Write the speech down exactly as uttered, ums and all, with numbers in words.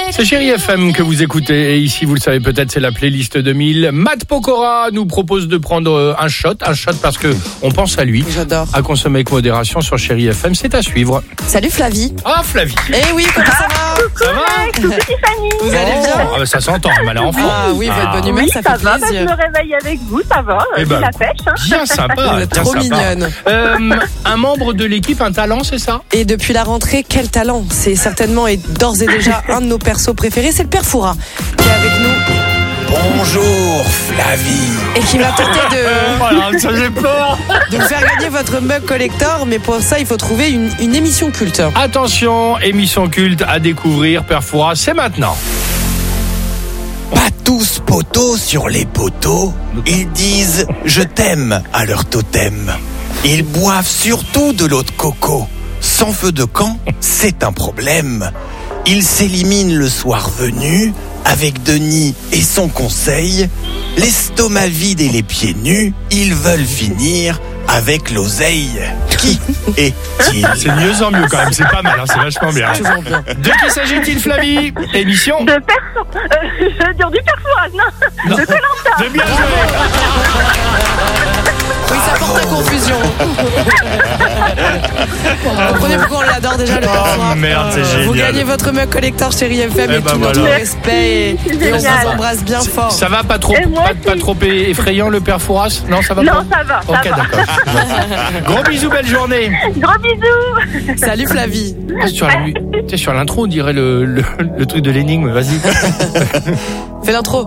C'est Chérie F M que vous écoutez. Et ici, vous le savez peut-être, c'est la playlist deux mille. Matt Pokora nous propose de prendre un shot. Un shot parce que on pense à lui. J'adore. À consommer avec modération sur Chérie F M. C'est à suivre. Salut Flavie. Ah, Flavie. Eh oui, comment ça va? Ça va? Coucou Tiffany. Vous allez bien? Ah, bah, ça s'entend, elle a enfant. Ah oui, votre bonne humeur, Oui, ça ça fait va, bah, je plaisir. me réveille avec vous, ça va, Eh j'ai ben, la pêche. Hein. Bien sympa. Vous êtes bien trop sympa. mignonne. Euh, un membre de l'équipe, un talent, c'est ça? Et depuis la rentrée, quel talent! C'est certainement et d'ores et déjà un de nos persos préférés, c'est le Père Fouras qui est avec nous Bonjour Flavie. et qui va tenter de, Voilà, ça j'ai peur. de vous faire gagner votre mug collector, mais pour ça, il faut trouver une, une émission culte. Attention, émission culte à découvrir, Père Fouras, c'est maintenant. Pas tous poteaux sur les poteaux. Ils disent je t'aime à leur totem. Ils boivent surtout de l'eau de coco. Sans feu de camp, c'est un problème. Ils s'éliminent le soir venu avec Denis et son conseil. L'estomac vide et les pieds nus, ils veulent finir avec l'oseille. Qui est-il? C'est de mieux en mieux quand même, c'est pas mal, hein, c'est vachement bien. Toujours bien. De qui s'agit-il, Flavie? Émission De perso, euh, je veux dire du perso, non, Non. de Koh-Lanta. de bien joué. Oui, ça porte à confusion. Vous comprenez pourquoi on l'adore déjà, le Père Oh Fouras. merde, c'est Vous génial. gagnez votre mug collector Chérie F M Eh et ben tout notre voilà. respect et, et on Génial. vous embrasse bien fort. Ça va pas trop, Et moi pas, pas aussi. trop effrayant le Père Fouras? Non, ça va Non, pas? ça va, ça Ok, va. d'accord. Gros bisous, belle journée. Gros bisous. Salut Flavie. Ah, sur la mu- tu sais, sur l'intro, on dirait le, le, le truc de l'énigme, vas-y. Fais l'intro.